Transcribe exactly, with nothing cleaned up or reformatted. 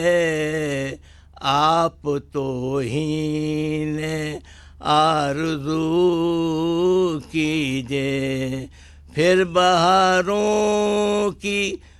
आप तो ही ने आरज़ू कीजिए, फिर बहारों की